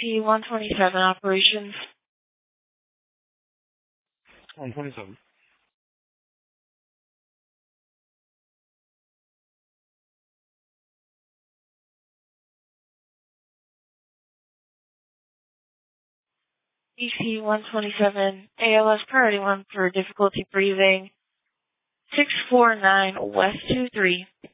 EP-127 operations. 127. EP-127, ALS priority 1 for difficulty breathing, 649 West 23.